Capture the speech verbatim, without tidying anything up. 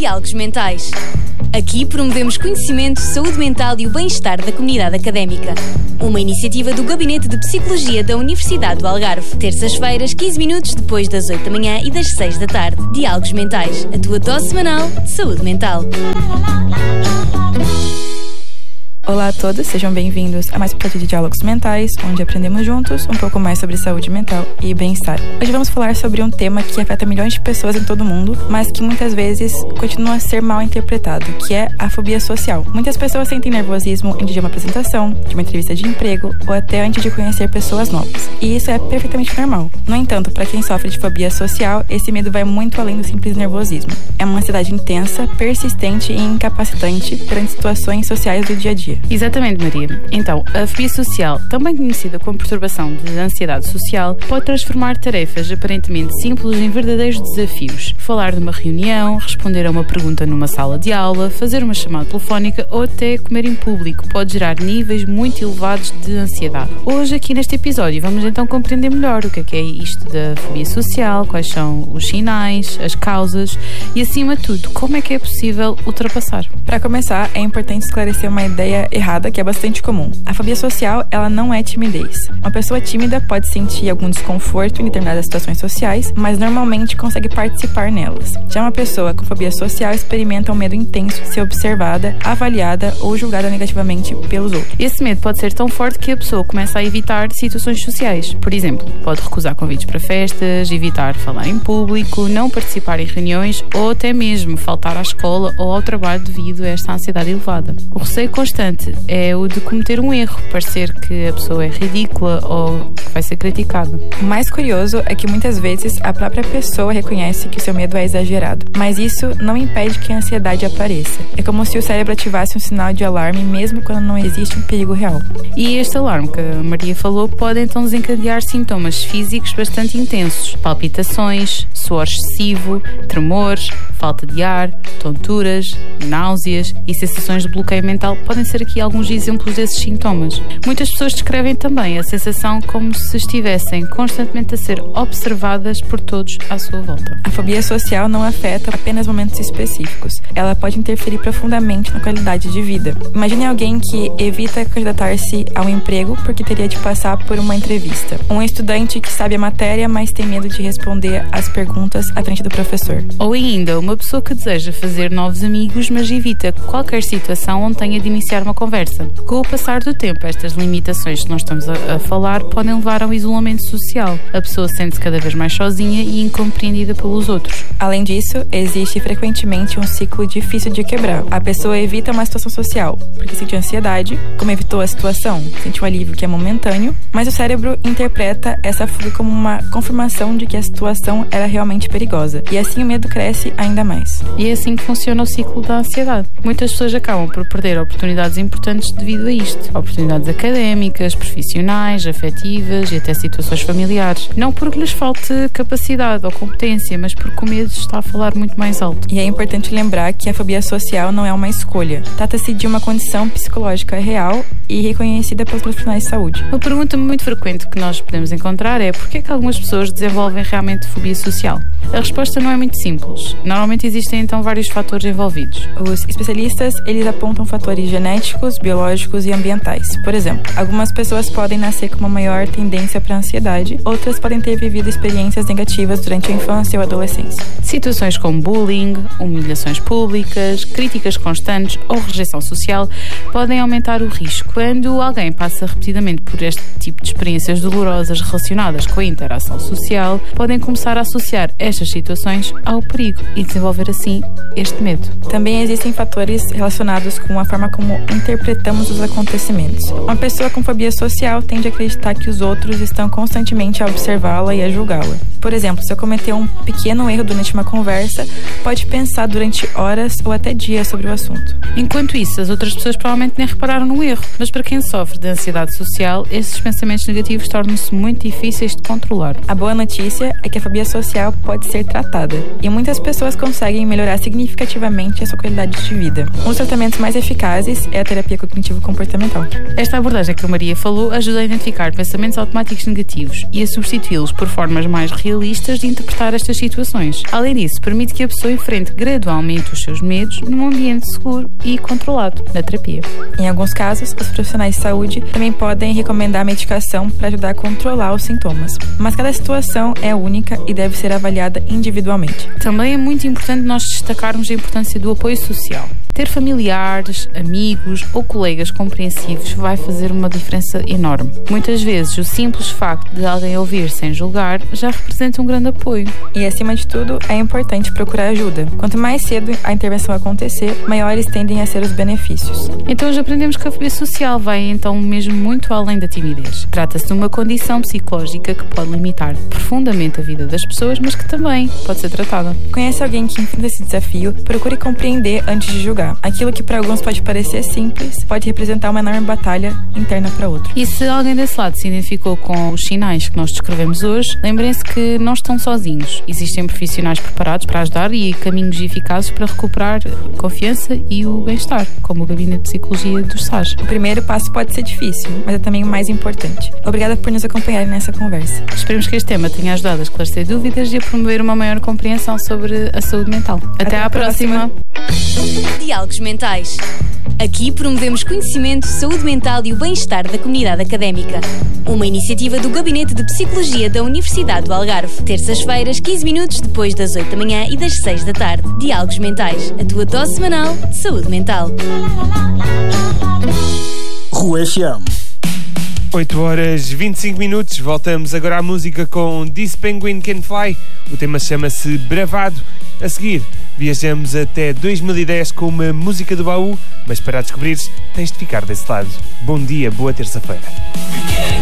Diálogos Mentais. Aqui promovemos conhecimento, saúde mental e o bem-estar da comunidade académica. Uma iniciativa do Gabinete de Psicologia da Universidade do Algarve. Terças-feiras, quinze minutos depois das oito da manhã e das seis da tarde. Diálogos Mentais, a tua dose semanal de saúde mental. Olá a todos, sejam bem-vindos a mais um episódio de Diálogos Mentais, onde aprendemos juntos um pouco mais sobre saúde mental e bem-estar. Hoje vamos falar sobre um tema que afeta milhões de pessoas em todo o mundo, mas que muitas vezes continua a ser mal interpretado, que é a fobia social. Muitas pessoas sentem nervosismo antes de uma apresentação, de uma entrevista de emprego ou até antes de conhecer pessoas novas. E isso é perfeitamente normal. No entanto, para quem sofre de fobia social, esse medo vai muito além do simples nervosismo. É uma ansiedade intensa, persistente e incapacitante perante situações sociais do dia a dia. Exatamente, Maria. Então, a fobia social, também conhecida como perturbação de ansiedade social, pode transformar tarefas aparentemente simples em verdadeiros desafios. Falar numa reunião, responder a uma pergunta numa sala de aula, fazer uma chamada telefónica ou até comer em público pode gerar níveis muito elevados de ansiedade. Hoje, aqui neste episódio, vamos então compreender melhor o que é, que é isto da fobia social, quais são os sinais, as causas e, acima de tudo, como é que é possível ultrapassar. Para começar, é importante esclarecer uma ideia errada que é bastante comum. A fobia social, ela não é timidez. Uma pessoa tímida pode sentir algum desconforto em determinadas situações sociais, mas normalmente consegue participar nelas. Já uma pessoa com fobia social experimenta um medo intenso de ser observada, avaliada ou julgada negativamente pelos outros. Esse medo pode ser tão forte que a pessoa começa a evitar situações sociais. Por exemplo, pode recusar convites para festas, evitar falar em público, não participar em reuniões ou até mesmo faltar à escola ou ao trabalho devido a esta ansiedade elevada. O receio constante é o de cometer um erro, parecer que a pessoa é ridícula ou que vai ser criticada. O mais curioso é que muitas vezes a própria pessoa reconhece que o seu medo é exagerado, mas isso não impede que a ansiedade apareça. É como se o cérebro ativasse um sinal de alarme mesmo quando não existe um perigo real. E este alarme que a Maria falou pode então desencadear sintomas físicos bastante intensos: palpitações, suor excessivo, tremores, falta de ar, tonturas, náuseas e sensações de bloqueio mental podem ser aqui alguns exemplos desses sintomas. Muitas pessoas descrevem também a sensação como se estivessem constantemente a ser observadas por todos à sua volta. A fobia social não afeta apenas momentos específicos. Ela pode interferir profundamente na qualidade de vida. Imagine alguém que evita candidatar-se a um emprego porque teria de passar por uma entrevista. Um estudante que sabe a matéria, mas tem medo de responder às perguntas à frente do professor. Ou ainda, uma pessoa que deseja fazer novos amigos, mas evita qualquer situação onde tenha de iniciar uma conversa. Com o passar do tempo, estas limitações que nós estamos a, a falar podem levar ao isolamento social. A pessoa sente-se cada vez mais sozinha e incompreendida pelos outros. Além disso, existe frequentemente um ciclo difícil de quebrar. A pessoa evita uma situação social porque sente ansiedade, como evitou a situação, sente um alívio que é momentâneo, mas o cérebro interpreta essa fuga como uma confirmação de que a situação era realmente perigosa. E assim o medo cresce ainda mais. E é assim que funciona o ciclo da ansiedade. Muitas pessoas acabam por perder oportunidades importantes devido a isto. Oportunidades académicas, profissionais, afetivas e até situações familiares. Não porque lhes falte capacidade ou competência, mas porque o medo está a falar muito mais alto. E é importante lembrar que a fobia social não é uma escolha. Trata-se de uma condição psicológica real e reconhecida pelos profissionais de saúde. Uma pergunta muito frequente que nós podemos encontrar é: por que é que algumas pessoas desenvolvem realmente fobia social? A resposta não é muito simples. Normalmente existem então vários fatores envolvidos. Os especialistas, eles apontam fatores genéticos, biológicos e ambientais. Por exemplo, algumas pessoas podem nascer com uma maior tendência para a ansiedade, outras podem ter vivido experiências negativas durante a infância ou a adolescência. Situações como bullying, humilhações públicas, críticas constantes ou rejeição social podem aumentar o risco. Quando alguém passa repetidamente por este tipo de experiências dolorosas relacionadas com a interação social, podem começar a associar estas situações ao perigo e desenvolver assim este medo. Também existem fatores relacionados com a forma como interpretamos os acontecimentos. Uma pessoa com fobia social tende a acreditar que os outros estão constantemente a observá-la e a julgá-la. Por exemplo, se eu cometer um pequeno erro durante uma conversa, pode pensar durante horas ou até dias sobre o assunto. Enquanto isso, as outras pessoas provavelmente nem repararam no erro. Mas para quem sofre de ansiedade social, esses pensamentos negativos tornam-se muito difíceis de controlar. A boa notícia é que a fobia social pode ser tratada, e muitas pessoas conseguem melhorar significativamente a sua qualidade de de vida. Um dos tratamentos mais eficazes é a terapia cognitivo-comportamental. Esta abordagem que a Maria falou ajuda a identificar pensamentos automáticos negativos e a substituí-los por formas mais realistas de interpretar estas situações. Além disso, permite que a pessoa enfrente gradualmente os seus medos num ambiente seguro e controlado na terapia. Em alguns casos, os profissionais de saúde também podem recomendar medicação para ajudar a controlar os sintomas, mas cada situação é única e deve ser avaliada individualmente. Também é muito importante nós destacarmos a importância do apoio social. Ter familiares, amigos ou colegas compreensivos vai fazer uma diferença enorme. Muitas vezes, o simples facto de alguém ouvir sem julgar já representa um grande apoio. E, acima de tudo, é importante procurar ajuda. Quanto mais cedo a intervenção acontecer, maiores tendem a ser os benefícios. Então, hoje aprendemos que a fobia social vai, então, mesmo muito além da timidez. Trata-se de uma condição psicológica que pode limitar profundamente a vida das pessoas, mas que também pode ser tratada. Conhece alguém que enfrenta esse desafio? Procure compreender antes de julgar. Aquilo que para alguns pode parecer simples pode representar uma enorme batalha interna para outro. E se alguém desse lado se identificou com os sinais que nós descrevemos hoje, lembrem-se que não estão sozinhos. Existem profissionais preparados para ajudar e caminhos eficazes para recuperar a confiança e o bem-estar, como o Gabinete de Psicologia do S A J. O primeiro passo pode ser difícil, mas é também o mais importante. Obrigada por nos acompanharem nessa conversa. Esperemos que este tema tenha ajudado a esclarecer dúvidas e a promover uma maior compreensão sobre a saúde mental. Até, Até à próxima! próxima. Diálogos Mentais. Aqui promovemos conhecimento, saúde mental e o bem-estar da comunidade académica. Uma iniciativa do Gabinete de Psicologia da Universidade do Algarve. Terças-feiras, quinze minutos depois das oito da manhã e das seis da tarde. Diálogos Mentais. A tua dose semanal de saúde mental. Rua F M. oito horas e vinte e cinco minutos. Voltamos agora à música com This Penguin Can Fly. O tema chama-se Bravado. A seguir, viajamos até dois mil e dez com uma música do baú, mas para a descobrires, tens de ficar desse lado. Bom dia, boa terça-feira.